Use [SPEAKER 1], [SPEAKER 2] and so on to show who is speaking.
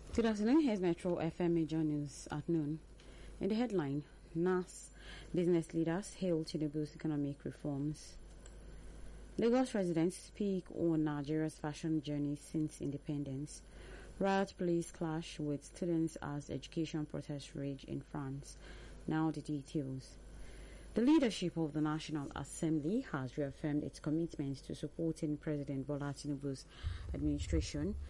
[SPEAKER 1] Good afternoon. Here's Metro FM Major News at noon. In the headline, NAS business leaders hail Tinubu's economic reforms. Lagos residents speak on Nigeria's fashion journey since independence. Riot police clash with students as education protests rage in France. Now the details. The leadership of the National Assembly has reaffirmed its commitment to supporting President Bola Tinubu's administration